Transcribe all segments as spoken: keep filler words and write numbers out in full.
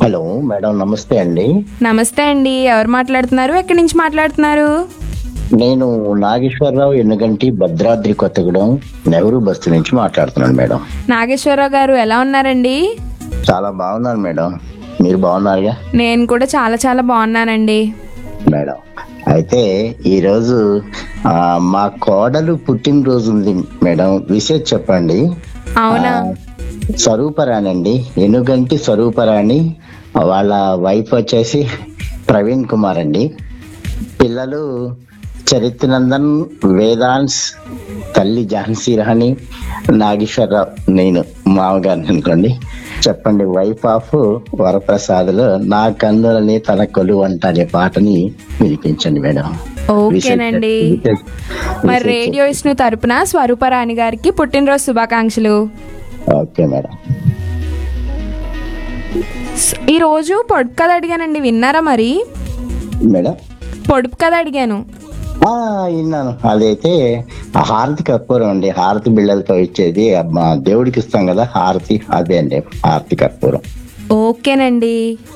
Hello madam, నమస్తే అండి. నమస్తే అండి. ఎవరు మాట్లాడుతున్నారు? ఎక్కడి నుంచి మాట్లాడుతున్నారు? నేను నాగేశ్వరరావు ఎన్నుగంటి, భద్రాద్రి కొత్తగూడెం నెహ్రూ బస్తీ నుంచి మాట్లాడుతున్నాను మేడం. నాగేశ్వరరావు గారు ఎలా ఉన్నారండి? చాలా బాగున్నాను మేడం. మీరు బాగున్నారుగా నేను కూడా చాలా చాలా బాగున్నానండి. మేడం? అయితే ఈరోజు ఆ, మా కోడలు పుట్టినరోజు ఉంది మేడం. విషయం చెప్పండి. అవునా? స్వరూపరాణి అండి, ఎనుగంటి స్వరూపరాణి. వాళ్ళ వైఫ్ వచ్చేసి ప్రవీణ్ కుమార్ అండి. పిల్లలు చరిత్రనందన్, వేదాంశ్, తల్లి ఝాన్సీ రాణి, నాగేశ్వరరావు, నేను మామగారిని అనుకోండి. చెప్పండి. వైఫ్ ఆఫ్ వరప్రసాద్లో నా కన్నులని తన కొలువు అంట అనే పాటని వినిపించండి మేడం. ఓకేనండి. మరి రేడియో విష్ణు తరపున స్వరూపరాణి గారికి పుట్టినరోజు శుభాకాంక్షలు. Okay madam. ఈ రోజు పొడుపు కథ అడిగానండి, విన్నారా? మరి మేడం పొడుపు కథ అడిగాను. ఆ, విన్నాను. అదైతే ఆ హారతి కర్పూరం అండి. హారతి బిళ్ళలతో ఇచ్చేది మా దేవుడికి ఇస్తాం కదా హారతి, అదే అండి హారతి కర్పూరం. ఓకేనండి.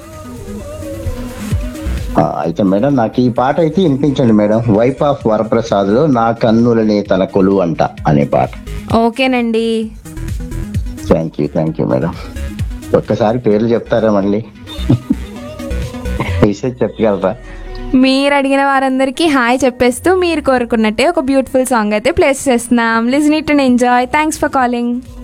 ఆ, అయితే మేడం నాకు ఈ పాట అయితే వినిపించండి మేడం. వైఫ్ ఆఫ్ వరప్రసాద్ లో నా కన్నులని తన కొలువు అంట అనే పాట. ఓకేనండి. Thank you thank you madam. ఒక్కసారి పేర్లు చెప్తారా మళ్ళీ? విషయం చెప్పగలరా? మీరు అడిగిన వారందరికీ హాయ్ చెప్పేస్తూ మీరు కోరుకున్నట్టే ఒక బ్యూటిఫుల్ సాంగ్ అయితే ప్లేస్ చేస్తున్నాం. Listen it and enjoy. Thanks for calling.